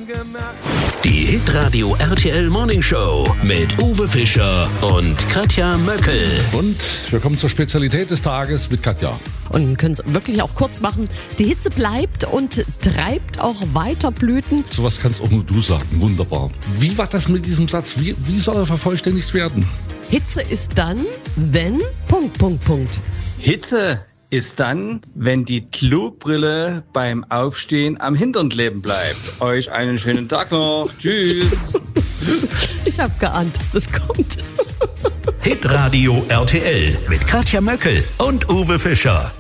Die Hitradio RTL Morning Show mit Uwe Fischer und Katja Möckel. Und wir kommen zur Spezialität des Tages mit Katja. Und wir können es wirklich auch kurz machen. Die Hitze bleibt und treibt auch weiter Blüten. Sowas kannst auch nur du sagen. Wunderbar. Wie war das mit diesem Satz? Wie soll er vervollständigt werden? Hitze ist dann, wenn... ... Hitze ist dann, wenn die Klobrille beim Aufstehen am Hintern kleben bleibt. Euch einen schönen Tag noch. Tschüss. Ich habe geahnt, dass das kommt. Hitradio RTL mit Katja Möckel und Uwe Fischer.